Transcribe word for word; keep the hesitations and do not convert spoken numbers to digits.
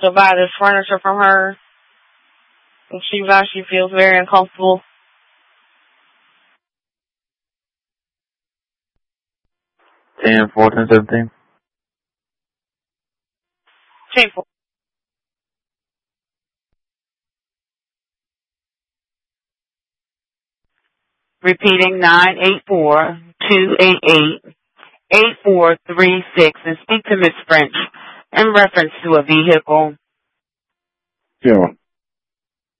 to buy this furniture from her. And she now she feels very uncomfortable. ten, fourteen, seventeen. ten, four. Repeating nine eight four, two eight eight, eight four three six and speak to Miss French in reference to a vehicle. Yeah.